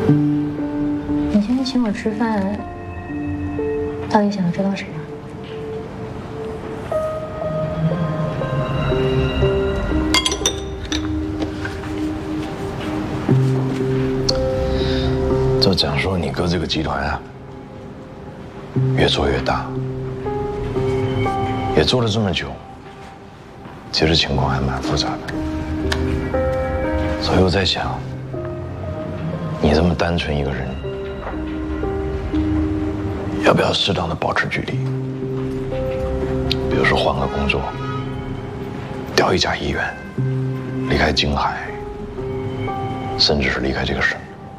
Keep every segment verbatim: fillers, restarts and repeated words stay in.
你今天请我吃饭，到底想要知道什么？ 就讲说你哥这个集团啊，越做越大，也做了这么久，其实情况还蛮复杂的。所以我在想，你这么单纯一个人，要不要适当的保持距离？比如说换个工作，调一家医院，离开京海，甚至是离开这个省。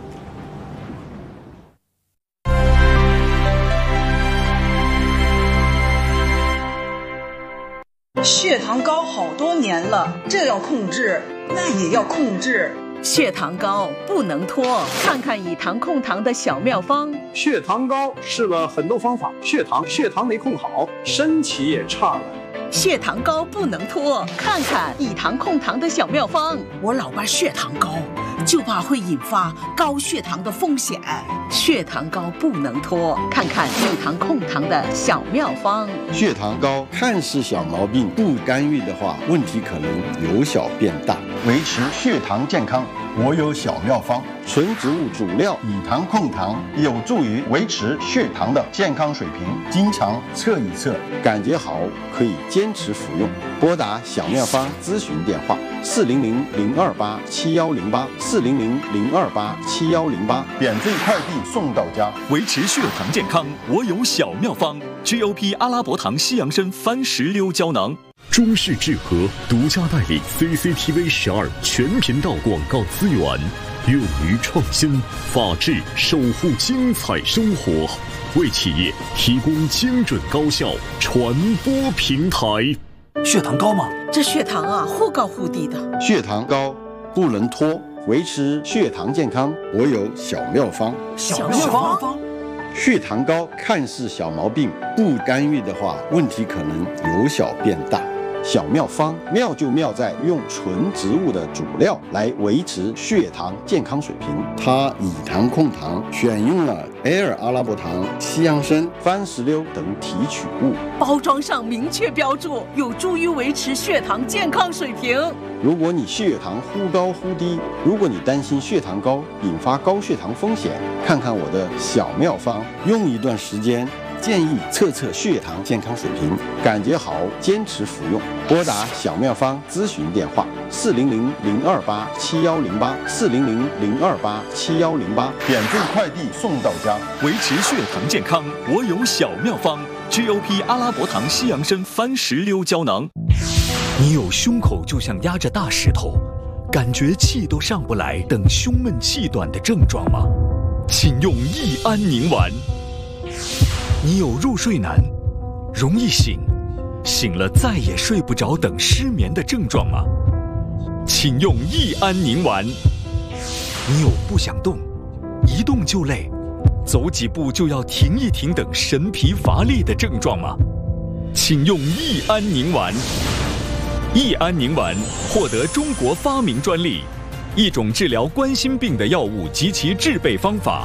血糖高好多年了，这要控制，那也要控制。 血糖高不能拖，看看以糖控糖的小妙方。 血糖高试了很多方法，血糖血糖没控好，身体也差了。 血糖高不能拖，看看以糖控糖的小妙方。 我老爸血糖高，就怕会引发高血糖的风险。 血糖高不能拖，看看以糖控糖的小妙方。 血糖高看似小毛病，不干预的话，问题可能由小变大。维持血糖健康，我有小妙方。纯植物主料以糖控糖，有助于维持血糖的健康水平。经常测一测，感觉好可以坚持服用。拨打小妙方咨询电话：四零零零二八七幺零八，四零零零二八七幺零八，免费快递送到家。 维持血糖健康，我有小妙方 ：G O P 阿拉伯糖西洋参番石榴胶囊。 中视智和独家代理 C C T V 十二全频道广告资源，勇于创新，法治守护精彩生活，为企业提供精准高效传播平台。 血糖高吗？ 这血糖啊，忽高忽低的。 血糖高不能拖，维持血糖健康，我有小妙方。 小妙方。 血糖高看似小毛病，不干预的话，问题可能由小变大。小妙方妙就妙在用纯植物的主料来维持血糖健康水平。它以糖控糖，选用了 Air 阿拉伯糖、西洋参、番石榴等提取物， 包装上明确标注，有助于维持血糖健康水平。 如果你血糖忽高忽低，如果你担心血糖高引发高血糖风险，看看我的小妙方，用一段时间。建议测测血糖健康水平，感觉好坚持服用。拨打小妙方咨询电话：四零零零二八七幺零八，四零零零二八七幺零八，免费快递送到家。 维持血糖健康，我有小妙方 ：G O P 阿拉伯糖西洋参番石榴胶囊。 你有胸口就像压着大石头，感觉气都上不来等胸闷气短的症状吗？请用益安宁丸。你有入睡难、容易醒、醒了再也睡不着等失眠的症状吗？请用益安宁丸。你有不想动、一动就累、走几步就要停一停等神疲乏力的症状吗？请用益安宁丸。益安宁丸获得中国发明专利，一种治疗冠心病的药物及其制备方法。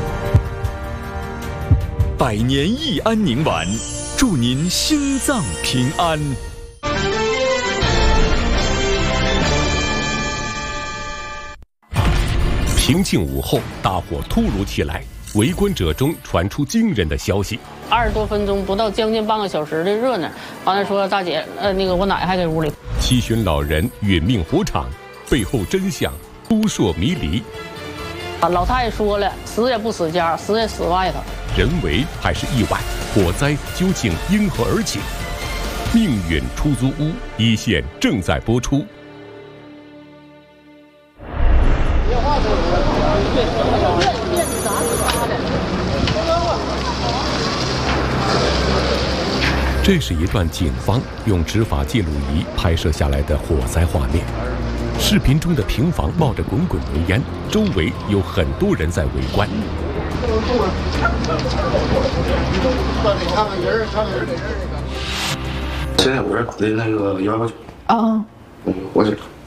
百年益安宁丸，祝您心脏平安。 平静午后，大火突如其来，围观者中传出惊人的消息： 二十多分钟，不到将近半个小时的热闹。完了说，大姐，呃，那个我奶还在屋里。 七旬老人殒命火场，背后真相扑朔迷离。 啊，老太太说了，死也不死家，死也死外头。 人为还是意外？火灾究竟因何而起？命运出租屋一线正在播出。这是一段警方用执法记录仪拍摄下来的火灾画面。视频中的平房冒着滚滚浓烟，周围有很多人在围观。 现在我这的那个幺幺九啊， 我这